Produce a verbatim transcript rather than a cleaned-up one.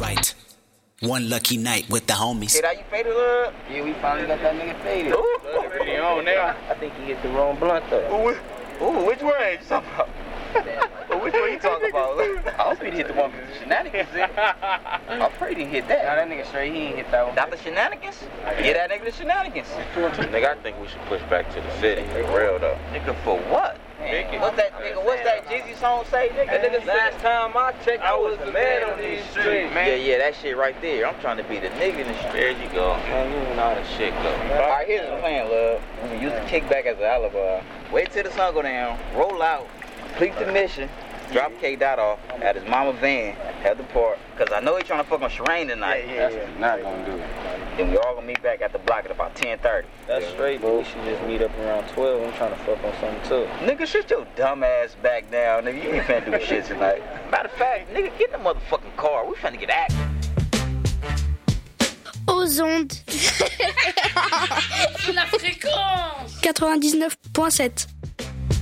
white. One lucky night with the homies. Hey, that you faded up? Yeah, we finally got that nigga faded. Ooh, He on now. I think he hit the wrong blunt though. Ooh, ooh, which one you talking about? Well, which one you talking about? I hope he hit the one with the shenanigans in. I pray he hit that. Nah, that nigga straight, he ain't hit that one. Not the shenanigans? Yeah, that nigga the shenanigans. Nigga, I think we should push back to the city. For real though. Nigga, for what? Man, what's that nigga? What's that Jeezy song say, nigga? That nigga Last time I checked, I was the man on these streets, man. Yeah, yeah, that shit right there. I'm trying to be the nigga in the street. There you go. Man, you know how that shit go. Alright, here's the plan, love. We can use the kickback as an alibi. Wait till the sun go down, roll out, complete the mission, drop K Dot off at his mama van at the park. Cause I know he trying to fuck on Sherane tonight. Yeah, yeah, yeah. Not gonna do it. Then we all gonna meet back at the block at about ten thirty. That's yeah. straight, but we should just meet up around twelve. I'm trying to fuck on something too. Nigga, shut your dumb ass back down, nigga. You ain't finna do shit tonight. Matter of fact, nigga, get in the motherfucking car. We finna get active. Aux ondes. La fréquence quatre-vingt-dix-neuf point sept.